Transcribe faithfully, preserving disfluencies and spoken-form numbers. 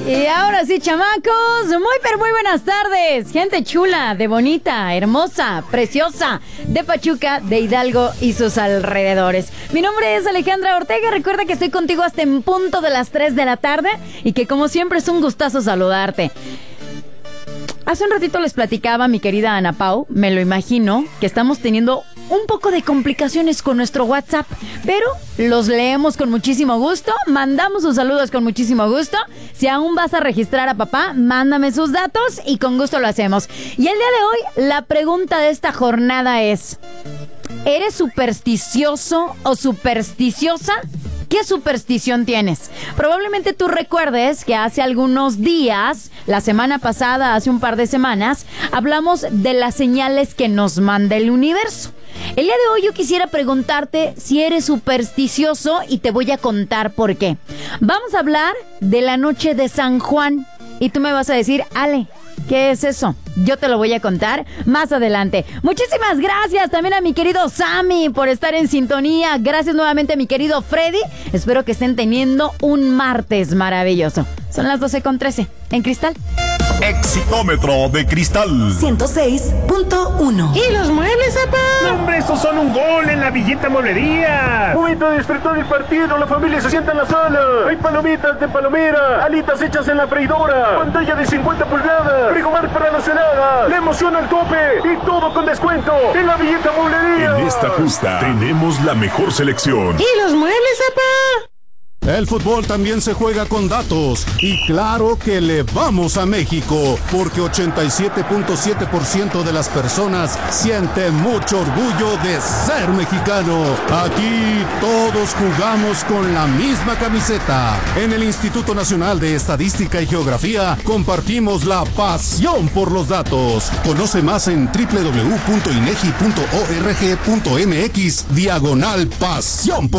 Y ahora sí, chamacos, muy pero muy buenas tardes. Gente chula, de bonita, hermosa, preciosa, de Pachuca, de Hidalgo y sus alrededores. Mi nombre es Alejandra Ortega. Recuerda que estoy contigo hasta en punto de las tres de la tarde y que como siempre es un gustazo saludarte. Hace un ratito les platicaba mi querida Ana Pau, me lo imagino, que estamos teniendo un poco de complicaciones con nuestro WhatsApp, pero los leemos con muchísimo gusto, mandamos sus saludos con muchísimo gusto. Si aún vas a registrar a papá, mándame sus datos y con gusto lo hacemos. Y el día de hoy, la pregunta de esta jornada es: ¿eres supersticioso o supersticiosa? ¿Qué superstición tienes? Probablemente tú recuerdes que hace algunos días, la semana pasada, hace un par de semanas, hablamos de las señales que nos manda el universo. El día de hoy yo quisiera preguntarte si eres supersticioso y te voy a contar por qué. Vamos a hablar de la noche de San Juan y tú me vas a decir, Ale, ¿qué es eso? Yo te lo voy a contar más adelante. Muchísimas gracias también a mi querido Sammy por estar en sintonía. Gracias nuevamente a mi querido Freddy. Espero que estén teniendo un martes maravilloso. Son las doce con trece en Cristal. Exitómetro de Cristal ciento seis punto uno. ¿Y los muebles, papá? No, hombre, estos son un gol en la Villita Mueblería. Momento de disfrutar el partido, la familia se sienta en la sala. Hay palomitas de palomera, alitas hechas en la freidora, pantalla de cincuenta pulgadas, frigobar para las heladas, la emoción al tope y todo con descuento en la Villita Mueblería. En esta justa tenemos la mejor selección. ¿Y los muebles, papá? El fútbol también se juega con datos y claro que le vamos a México porque ochenta y siete punto siete por ciento de las personas sienten mucho orgullo de ser mexicano. Aquí todos jugamos con la misma camiseta. En el Instituto Nacional de Estadística y Geografía compartimos la pasión por los datos. Conoce más en doble u doble u doble u punto inegi punto org punto mx diagonal pasión por